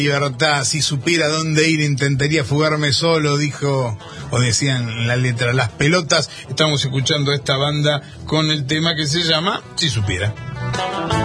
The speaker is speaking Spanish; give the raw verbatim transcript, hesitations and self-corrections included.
Libertad, si supiera dónde ir intentaría fugarme solo, dijo, o decían en la letra, Las Pelotas. Estamos escuchando a esta banda con el tema que se llama Si Supiera.